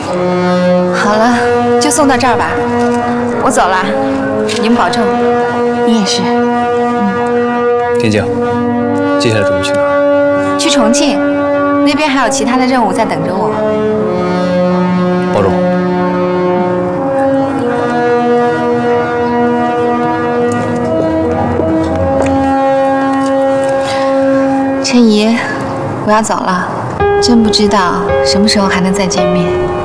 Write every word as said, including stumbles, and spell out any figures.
好了，就送到这儿吧。我走了，你们保重。 你也是。 嗯。婷静，接下来准备去哪儿？ 去重庆，那边还有其他的任务在等着我。 保重。 陈怡，我要走了，真不知道什么时候还能再见面。